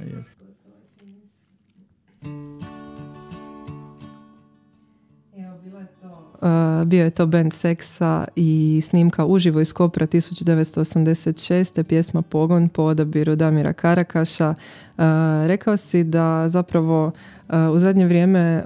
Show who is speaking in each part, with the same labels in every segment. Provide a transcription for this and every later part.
Speaker 1: Bio je to band Seksa i snimka uživo iz Kopra 1986. pjesma Pogon po odabiru Damira Karakaša. Rekao si da zapravo u zadnje vrijeme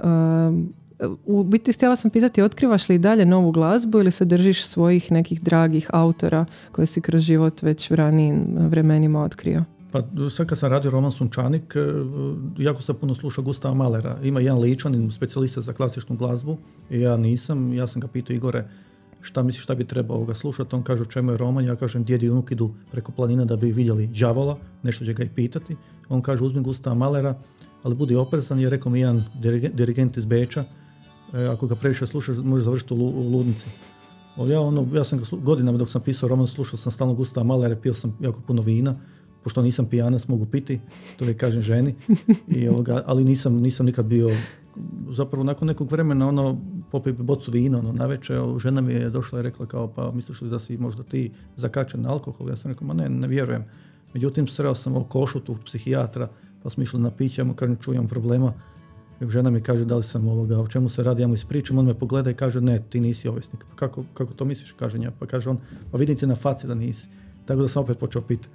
Speaker 1: u biti htjela sam pitati, otkrivaš li i dalje novu glazbu ili se držiš svojih nekih dragih autora koje si kroz život već u ranijim vremenima otkrio?
Speaker 2: Pa sad kad sam radio roman Sunčanik, jako sam puno slušao Gustava Mahlera. Ima jedan Ličanin, specijalista za klasičnu glazbu, i ja nisam. Ja sam ga pitao, Igore, šta misliš, šta bi trebao ga slušati? On kaže, o čemu je roman? Ja kažem, djed i unuk idu preko planine da bi vidjeli đavola, nešto će ga i pitati. On kaže, uzmi Gustava Mahlera, ali budi oprezan, jer rekao mi jedan dirigent iz Beča, ako ga previše slušaš, možeš završiti u ludnici. Ja sam ga godinama dok sam pisao roman, slušao sam stalno Gustava Mahlera, pio sam jako puno vina, pošto nisam pijanac, mogu piti, to uvijek kažem ženi, ali nisam nikad bio, zapravo nakon nekog vremena, popij bocu vina, navečer, žena mi je došla i rekla kao, pa misliš li da si možda ti zakačen na alkohol? Ja sam rekao, ma ne vjerujem. Međutim, sreo sam u Košutu, psihijatra, pa smo išli na piće, ja mu kažem, čujem problema. Žena mi kaže, da li sam o čemu se radi, ja mu ispričam, on me pogleda i kaže, ne, ti nisi ovisnik. Pa kako to misliš, kaže ja, pa kaže on, pa vidim ti na faci da nisi. Tako da sam opet počeo piti.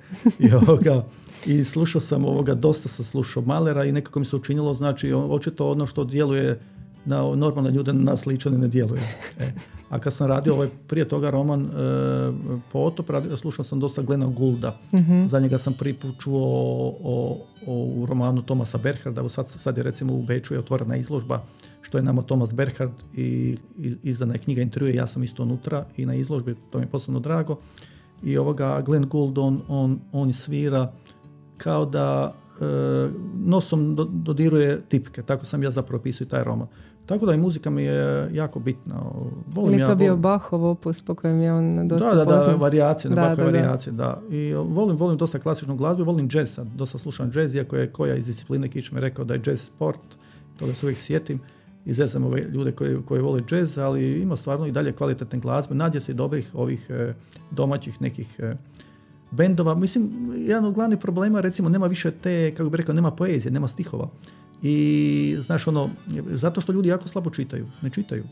Speaker 2: I slušao sam dosta sam slušao Mahlera i nekako mi se učinilo, znači očito ono što djeluje na normalne ljude, na nas Ličani ne djeluje. A kad sam radio prije toga roman Potop, slušao sam dosta Glena Goulda. Mm-hmm. Za njega sam prvi put čuo u romanu Thomasa Berharda. Sad je recimo u Beču je otvorena izložba što je nama Thomas Berhard i izdana je knjiga Intervjue, ja sam isto unutra i na izložbi, to mi je posebno drago. I Glenn Gould, on svira kao da nosom dodiruje tipke. Tako sam ja zapravo pisao i taj roman. Tako da i muzika mi je jako bitna.
Speaker 1: Ili to bio Bachov opus po kojem je on dosta poznat?
Speaker 2: Da, varijacije, da. I volim dosta klasičnu glazbu, volim jazz, dosta slušam jazz, iako je koja iz discipline Kić me rekao da je jazz sport, toga se uvijek sjetim. Izvezam ove ljude koji vole jazz, ali ima stvarno i dalje kvalitetne glazbe. Nađe se i dobrih ovih domaćih nekih bendova. Mislim, jedan od glavnih problema, recimo, nema više te, kako bih rekao, nema poezije, nema stihova. I, znaš, zato što ljudi jako slabo čitaju, ne čitaju.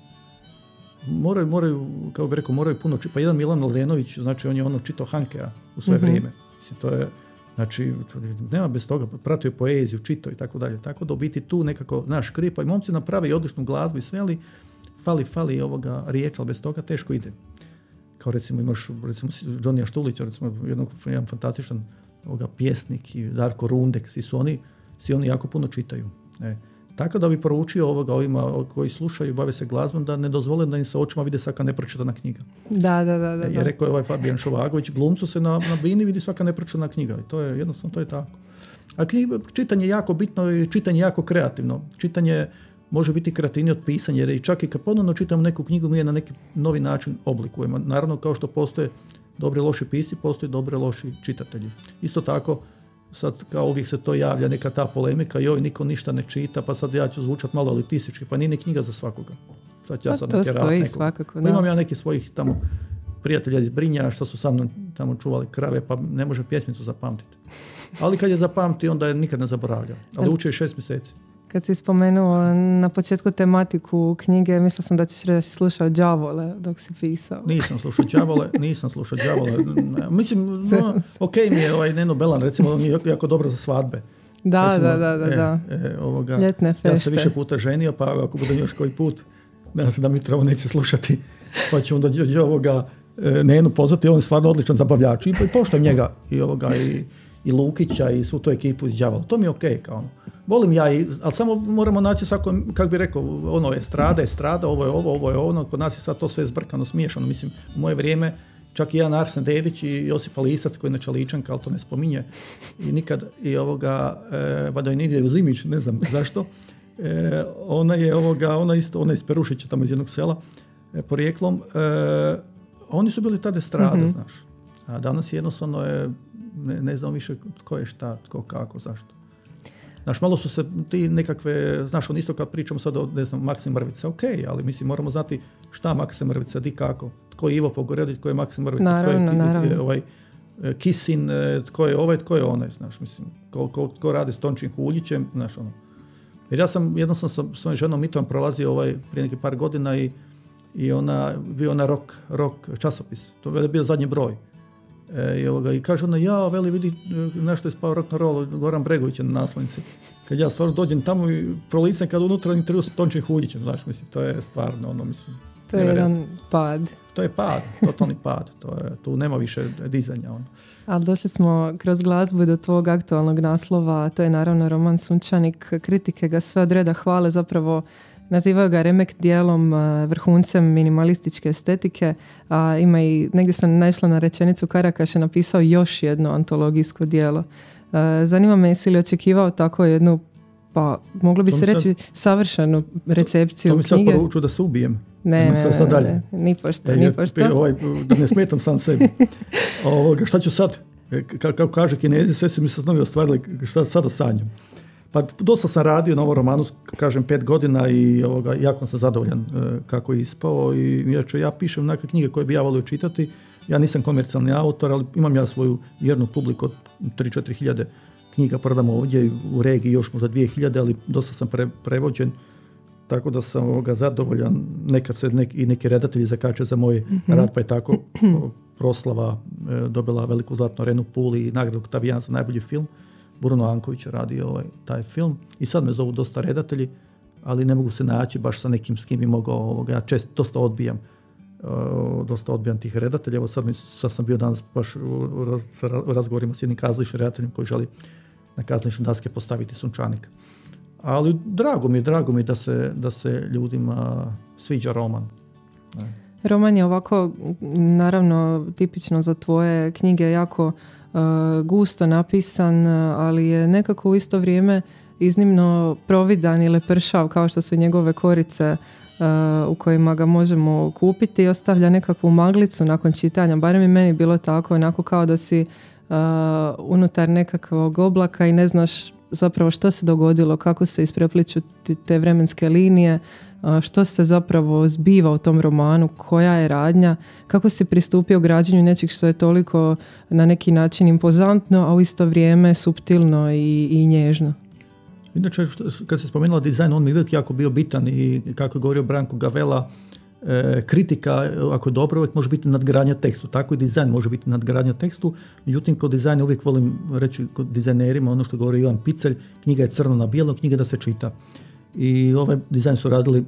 Speaker 2: Moraju, kako bih rekao, moraju puno čitati. Pa jedan Milan Lenović, znači, on je čitao Hankea u svoje vrijeme. Mislim, to je, znači, nema bez toga, pratio poeziju, čitao i tako dalje. Tako da u biti tu nekako, znaš, kripa i momci naprave i odličnu glazbu i sve, ali fali riječ, ali bez toga teško ide. Kao recimo imaš Johnnyja Štulića, recimo jedan fantastičan pjesnik i Darko Rundek, svi oni jako puno čitaju. Tako da bi poručio ovima koji slušaju i bave se glazbom da ne dozvole da im se očima vide svaka nepročitana knjiga.
Speaker 1: Da.
Speaker 2: Jer rekao je Fabijan Šovagović, glumcu se na bini vidi svaka nepročitana knjiga. I to je jednostavno, to je tako. A čitanje je jako bitno i čitanje je jako kreativno. Čitanje može biti kreativnije od pisanja, jer i čak i kad ponovno čitamo neku knjigu, mi je na neki novi način oblikujemo. Naravno, kao što postoje dobri loši pisci, postoje dobri loši čitatelji. Isto tako, sad kao uvijek se to javlja neka ta polemika, niko ništa ne čita, pa sad ja ću zvučati malo elitistički, pa nije ni knjiga za svakoga.
Speaker 1: Ja sad to stoji svakako.
Speaker 2: Imam ja neki svojih tamo prijatelja iz Brinja što su sa mnom tamo čuvali krave, pa ne može pjesmicu zapamtiti. Ali kad je zapamti, onda je nikad ne zaboravlja. Ali uči je 6 mjeseci.
Speaker 1: Kad si spomenuo na početku tematiku knjige, mislila sam da ćeš reći da si slušao đavole dok si pisao.
Speaker 2: Nisam slušao đavole. Mislim, ok mi je Neno Belan, recimo, on je jako dobro za svadbe.
Speaker 1: Da. Ljetne fešte.
Speaker 2: Ja sam više puta ženio, pa ako bude još koji put, nadam se da mi treba neće slušati, pa ću onda Nenu pozvati, on je stvarno odličan zabavljač. I poštujem njega i Lukića i svu tu ekipu iz đavola. To mi je ok, kao volim ja, ali samo moramo naći svako, kako bi rekao, estrada, ovo je ono, kod nas je sad to sve zbrkano, smiješano, mislim, u moje vrijeme, čak i jedan Arsen Dedić i Josipa Lisac, koji je inače Ličanka, ali to ne spominje, i nikad, vada je negdje uz Imić, ne znam zašto, ona je iz Perušića, tamo iz jednog sela, porijeklom, oni su bili tada estrada, znaš, a danas jednostavno je, ne znam više tko je šta, tko kako, zašto. Znaš, malo su se ti nekakve, znaš, on isto kad pričamo sad o, ne znam, Maksim Mrvica, ok, ali mislim, moramo znati šta Maksim Mrvica, di kako, tko je Ivo Pogorelić, tko je Maksim Mrvica,
Speaker 1: naravno.
Speaker 2: Kisin, tko je ovaj, tko je onaj, znaš, mislim, ko radi s Tončim Huljićem, znaš, ono. Jer ja sam, jednom sam sa svojom ženom Mitom prolazio prije nekih par godina i ona, bio ona rock časopis, to je bio zadnji broj. I kaže ona, veli, vidi, nešto je spao rock and roll, Goran Bregović je na naslovnici. Kad ja stvarno dođem tamo i prolistam kad unutra intervju s Tončim Huljićem, znaš, mislim, to je stvarno, ono, mislim.
Speaker 1: To je jedan pad.
Speaker 2: To je pad, totalni pad, tu nema više dizanja, ono.
Speaker 1: Ali došli smo kroz glazbu do tvog aktualnog naslova, to je naravno roman Sunčanik. Kritike ga sve od reda hvale, zapravo nazivaju ga remek dijelom, vrhuncem minimalističke estetike, a ima i, negdje sam naišla na rečenicu, Karakaš je napisao još jedno antologijsko djelo. Zanima me, jesi li očekivao tako jednu, pa moglo bi se reći, savršenu recepciju knjige? To mi sad
Speaker 2: poruču da se ubijem.
Speaker 1: Ne, nipošto.
Speaker 2: Da ne smetam sam sebi. Šta ću sad? Kako kaže Kinezi, sve su mi se snovi ostvarili, šta sada sanjam. Pa dosta sam radio na ovom romanu, kažem, 5 godina i jako sam zadovoljan kako je ispao. I ja pišem neke knjige koje bi ja volio čitati. Ja nisam komercijalni autor, ali imam ja svoju vjernu publiku od 3-4 hiljade knjiga prodam ovdje, u regiji još možda 2000, ali dosta sam prevođen. Tako da sam zadovoljan. Nekad se i neki redatelji zakače za moj rad, pa je tako proslava dobila veliku zlatnu arenu u Puli i nagradu Octavian za najbolji film. Bruno Anković je radio taj film. I sad me zovu dosta redatelji, ali ne mogu se naći baš sa nekim s kim bi mogao. Ja često dosta odbijam tih redatelja. Evo sad sam bio danas baš u razgovorima s jednim kazališnim redateljem koji želi na kazališne daske postaviti Sunčanik. Ali drago mi da se ljudima sviđa roman.
Speaker 1: Roman je ovako, naravno, tipično za tvoje knjige, jako gusto napisan, ali je nekako u isto vrijeme iznimno providan i lepršav, kao što su njegove korice u kojima ga možemo kupiti, i ostavlja nekakvu maglicu nakon čitanja. Barem i meni bilo tako, onako kao da si unutar nekakvog oblaka i ne znaš zapravo što se dogodilo, kako se isprepliču te vremenske linije, što se zapravo zbiva u tom romanu, koja je radnja, kako si pristupio građenju nečeg što je toliko na neki način impozantno, a u isto vrijeme suptilno i nježno.
Speaker 2: Inače, kad se spomenula dizajn, on mi je uvijek jako bio bitan i kako je govorio Branko Gavela, kritika, ako je dobro, uvijek može biti nadgradnja tekstu. Tako i dizajn može biti nadgradnja tekstu. Međutim, kod dizajna uvijek volim reći kod dizajnerima, ono što govori Ivan Picelj, knjiga je crno na bijelo, knjiga da se čita. I ovaj dizajn su radili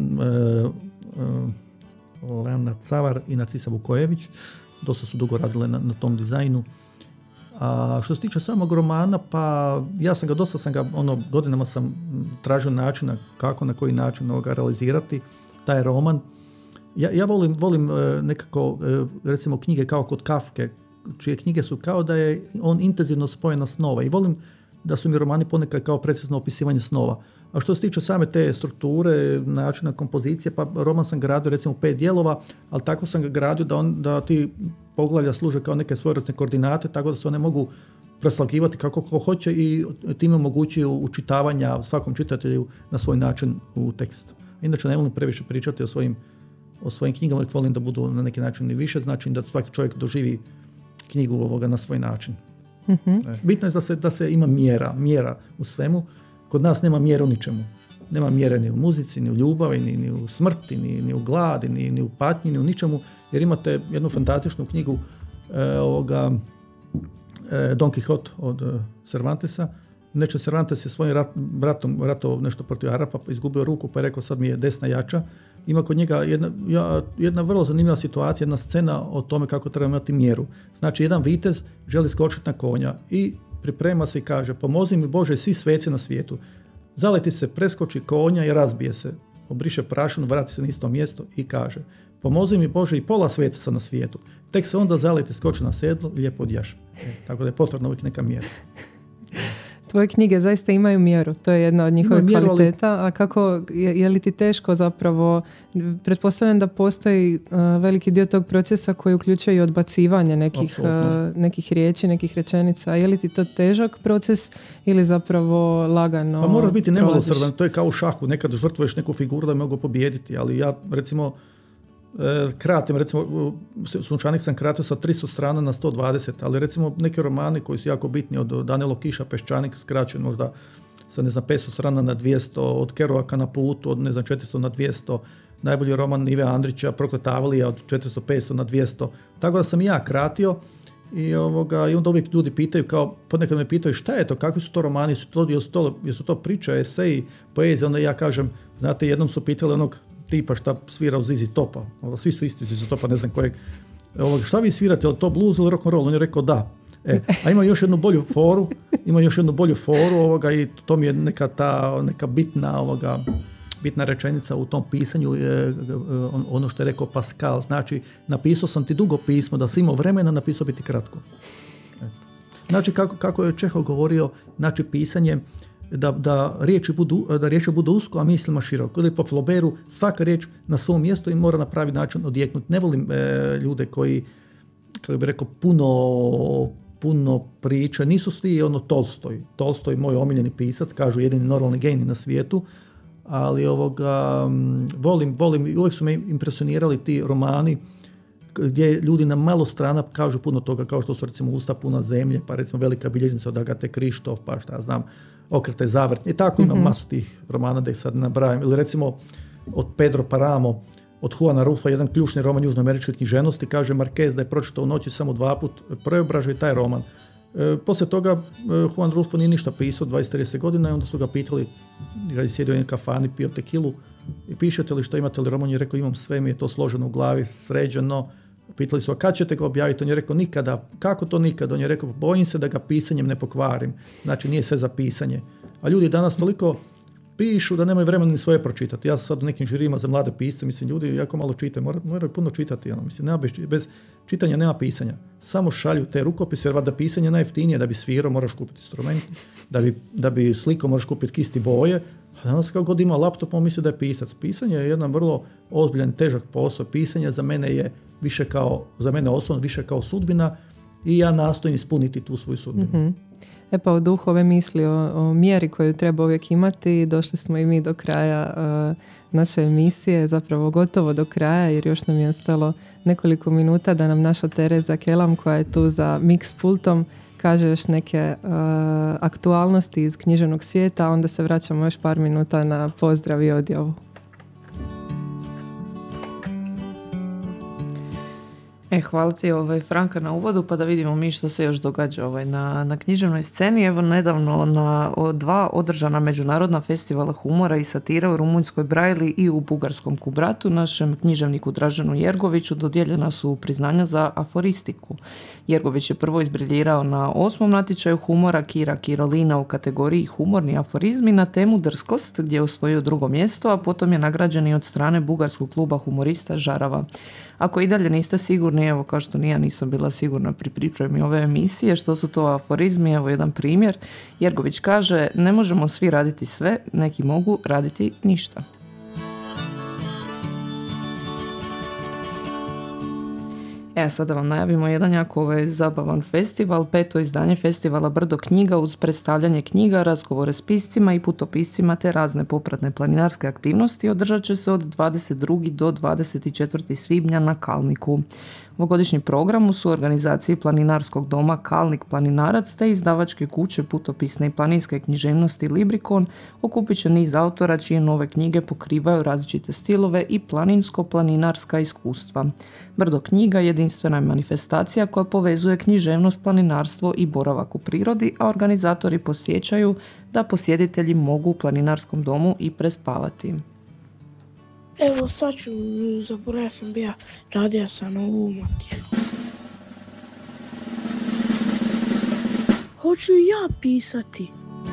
Speaker 2: Leonard Cavar i Narcisa Vukojević. Dosta su dugo radile na tom dizajnu. A što se tiče samog romana, pa godinama sam tražio načina kako, na koji način ga realizirati, taj roman. Ja volim nekako, recimo, knjige kao kod Kafke, čije knjige su kao da je on intenzivno spojen na snova, i volim da su mi romani ponekad kao precizno opisivanje snova. A što se tiče same te strukture, načina kompozicije, pa roman sam gradio recimo 5 dijelova, ali tako sam ga gradio da ti poglavlja služe kao neke svojevrsne koordinate, tako da se one mogu preslagivati kako ko hoće i time omogućuju učitavanja svakom čitatelju na svoj način u tekstu. Inače, ne volim previše pričati o svojim knjigama, volim da budu na neki način i više, znači da svaki čovjek doživi knjigu na svoj način. Mm-hmm. Bitno je da se ima mjera u svemu. Kod nas nema mjera u ničemu. Nema mjere ni u muzici, ni u ljubavi, ni u smrti, ni u gladi, ni u patnji, ni u ničemu, jer imate jednu fantastičnu knjigu Don Quixote od Cervantesa. Inače, Cervantes je svojim bratom ratovao nešto protiv Arapa, pa izgubio ruku, pa je rekao sad mi je desna jača. Ima kod njega jedna vrlo zanimljiva situacija, jedna scena o tome kako treba imati mjeru. Znači, jedan vitez želi skočiti na konja i priprema se i kaže: pomozi mi Bože svi sveci na svijetu. Zaleti se, preskoči konja i razbije se. Obriše prašinu, vrati se na isto mjesto i kaže: pomozi mi Bože i pola sveca na svijetu. Tek se onda zaleti, skoči na sedlo i lijepo odjaša. Tako da je potrebna uvijek neka mjera.
Speaker 1: Tvoje knjige zaista imaju mjeru, to je jedna od njihovih kvaliteta, a kako, je li ti teško zapravo, pretpostavljam da postoji veliki dio tog procesa koji uključuje i odbacivanje nekih riječi, nekih rečenica, je li ti to težak proces ili zapravo lagano?
Speaker 2: Pa moraš biti nemilosrdan, to je kao u šahu, nekad žrtvuješ neku figuru da mogu pobijediti, ali ja recimo kratim, recimo Sunčanik sam kratio sa 300 strana na 120, ali recimo neki romani koji su jako bitni, od Danilo Kiša, Peščanik, skraćen možda sa 500 strana na 200, od Kerouaka Na putu, od 400 na 200, najbolji roman Ive Andrića, Prokleta Avalija, od 400-500 na 200. Tako da sam i ja kratio i onda uvijek ljudi pitaju, kao ponekad me pitaju šta je to, kakvi su to romani, jesu to priče, eseji, poezija, onda ja kažem, znate, jednom su pitali onog tipa šta svira u ZZ Topa, svi su isti ZZ Topa, ne znam kojeg, šta vi svirate, to blues ili rock and roll? On je rekao da. A ima još jednu bolju foru i to mi je neka bitna rečenica u tom pisanju, ono što je rekao Pascal, znači napisao sam ti dugo pismo, da si imao vremena, napisao bi ti kratko. Znači kako je Čehov govorio, znači pisanje da riječi budu usko, a mislima široko. Ili po Flaubertu, svaka riječ na svom mjestu i mora na pravi način odjeknuti. Ne volim ljude koji, kako bi rekao, puno priča. Nisu svi Tolstoj, moj omiljeni pisac, kažu jedini normalni genij na svijetu, ali volim, uvijek su me impresionirali ti romani gdje ljudi na malo strana kažu puno toga, kao što su recimo Usta puna zemlje, pa recimo Velika bilježnica od Agate Krištof, pa šta znam, Okrete zavrtnje. I tako imam masu tih romana da ih sad nabrajam. Ili recimo od Pedro Paramo, od Juana Rufa, jedan ključni roman južnoameričke književnosti, kaže Marquez da je pročitao u noći samo 2 put, preobražao i taj roman. Poslije toga Juan Rulfo nije ništa pisao 20-30 godina i onda su ga pitali, kad je sjedio u jednoj kafani, pio tekilu, i pišete li što, imate li roman? On je rekao, imam sve, mi je to složeno u glavi, sređeno. Pitali su, a kad ćete ga objaviti? On je rekao, nikada. Kako to nikada? On je rekao, bojim se da ga pisanjem ne pokvarim. Znači, nije sve za pisanje. A ljudi danas toliko pišu da nemaju vremena ni svoje pročitati. Ja sam sad u nekim žirima za mlade pisce, mislim, ljudi jako malo čitaju, moraju puno čitati. Mislim, bez čitanja nema pisanja. Samo šalju te rukopise, jer da pisanje je najjeftinije, da bi svirao moraš kupiti instrument, da bi slikao moraš kupiti kisti boje. A danas kako god ima laptop, on misli da je pisac. Pisanje je jedan vrlo ozbiljan, težak posao. Pisanje za mene je osobno više kao sudbina i ja nastojim ispuniti tu svoju sudbinu.
Speaker 1: Mm-hmm. Pa u duhu ove misli o mjeri koju treba uvijek imati, došli smo i mi do kraja naše emisije, zapravo gotovo do kraja, jer još nam je ostalo nekoliko minuta da nam naša Tereza Kelam, koja je tu za mix pultom, kaže još neke aktualnosti iz književnog svijeta, onda se vraćamo još par minuta na pozdrav i odjavu.
Speaker 3: Hvala ti Franka na uvodu, pa da vidimo mi što se još događa na književnoj sceni. Evo nedavno na 2 održana međunarodna festivala humora i satire u Rumunjskoj Brajli i u bugarskom Kubratu našem književniku Draženu Jergoviću dodijeljena su priznanja za aforistiku. Jergović je prvo izbriljirao na 8. natječaju humora Kira Kirolina u kategoriji humorni aforizmi na temu drskost, gdje je osvojio 2. mjesto, a potom je nagrađen i od strane bugarskog kluba humorista Žarava. Ako i dalje niste sigurni, evo kao što nisam bila sigurna pri pripremi ove emisije, što su to aforizmi, evo jedan primjer. Jergović kaže, ne možemo svi raditi sve, neki mogu raditi ništa. Sada vam najavimo jedan jako zabavan festival, 5. izdanje festivala Brdo knjiga uz predstavljanje knjiga, razgovore s piscima i putopiscima te razne popratne planinarske aktivnosti održat će se od 22. do 24. svibnja na Kalniku. Ovogodišnji program su organizaciji planinarskog doma Kalnik Planinarac te izdavačke kuće putopisne i planinske književnosti Librikon okupit će niz autora čije nove knjige pokrivaju različite stilove i planinsko-planinarska iskustva. Brdo knjiga je jedinstvena manifestacija koja povezuje književnost, planinarstvo i boravak u prirodi, a organizatori podsjećaju da posjetitelji mogu u planinarskom domu i prespavati.
Speaker 4: Evo sad ću, zaboravio sam radio sam ovu matišu. Hoću ja pisati.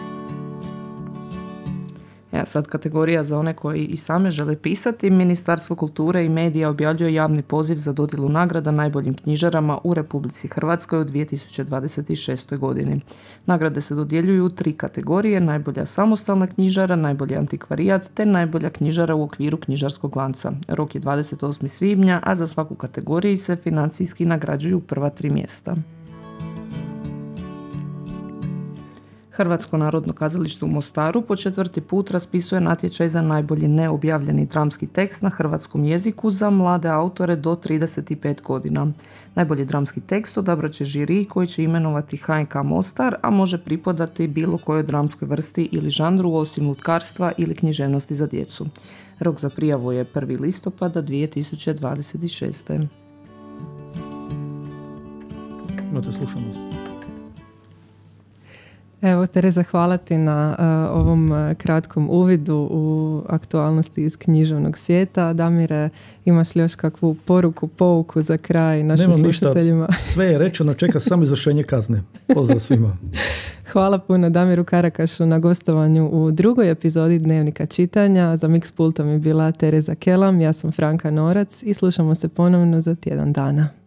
Speaker 3: Sad kategorija za one koji i same žele pisati. Ministarstvo kulture i medija objavljuje javni poziv za dodjelu nagrada najboljim knjižarama u Republici Hrvatskoj u 2026. godini. Nagrade se dodjeljuju u 3 kategorije: najbolja samostalna knjižara, najbolji antikvarijat te najbolja knjižara u okviru knjižarskog lanca. Rok je 28. svibnja, a za svaku kategoriju se financijski nagrađuju prva 3 mjesta. Hrvatsko narodno kazalište u Mostaru po 4. put raspisuje natječaj za najbolji neobjavljeni dramski tekst na hrvatskom jeziku za mlade autore do 35 godina. Najbolji dramski tekst odabrat će žiri koji će imenovati HNK Mostar, a može pripadati bilo kojoj dramskoj vrsti ili žanru osim lutkarstva ili književnosti za djecu. Rok za prijavu je 1. listopada 2026.
Speaker 2: Imate slušanost.
Speaker 1: Evo, Tereza, hvala ti na ovom kratkom uvidu u aktualnosti iz književnog svijeta. Damire, imaš li još kakvu poruku, pouku za kraj našim slušateljima?
Speaker 2: Ništa, sve je rečeno, čeka samo izvršenje kazne. Pozdrav svima.
Speaker 1: Hvala puno Damiru Karakašu na gostovanju u 2. epizodi Dnevnika čitanja. Za Mix pultom je bila Tereza Kelam, ja sam Franka Norac i slušamo se ponovno za tjedan dana.